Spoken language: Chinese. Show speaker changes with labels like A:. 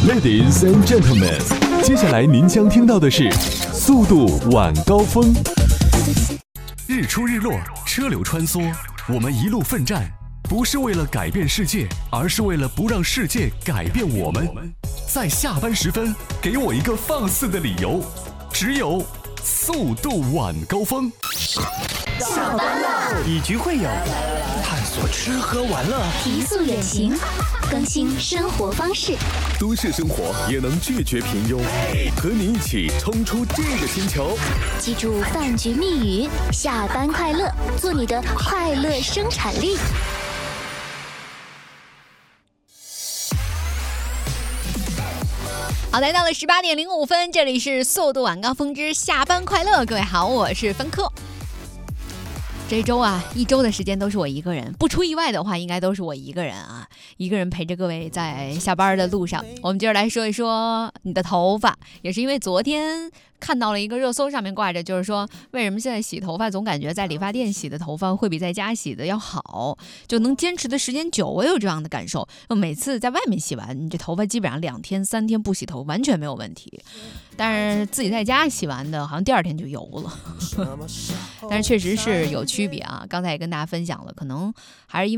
A: Ladies and gentlemen， 接下来您将听到的是速度晚高峰。
B: 日出日落，车流穿梭，我们一路奋战，不是为了改变世界，而是为了不让世界改变我们。在下班时分，给我一个放肆的理由，只有速度晚高峰。
C: 下班了，
D: 以局会友，探索吃喝玩乐，
C: 提速远行，更新生活方式。
A: 都市生活也能拒绝平庸，和你一起冲出这个星球。
C: 记住饭局密语：下班快乐，做你的快乐生产力。
E: 好，来到了18:05，这里是速度晚高峰之下班快乐。各位好，我是芬克。这周啊，一周的时间都是我一个人，不出意外的话，应该都是我一个人啊，一个人陪着各位在下班的路上。我们接着来说一说你的头发，也是因为昨天看到了一个热搜，上面挂着，就是说为什么现在洗头发总感觉在理发店洗的头发会比在家洗的要好，就能坚持的时间久。我有这样的感受，每次在外面洗完，你这头发基本上2天3天不洗头完全没有问题，但是自己在家洗完的好像第2天就油了但是确实是有区别啊，刚才也跟大家分享了，可能还是因为